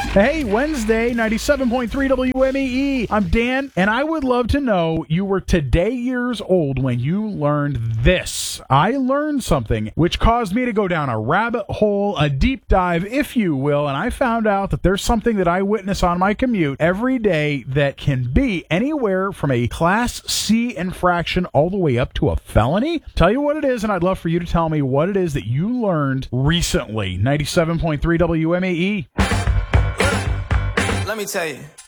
Hey, Wednesday, 97.3 WMEE. I'm Dan, and I would love to know you were today years old when you learned this. I learned something which caused me to go down a rabbit hole, a deep dive, if you will, and I found out that there's something that I witness on my commute every day that can be anywhere from a Class C infraction all the way up to a felony. Tell you what it is, and I'd love for you to tell me what it is that you learned recently. 97.3 WMEE. Let me tell you.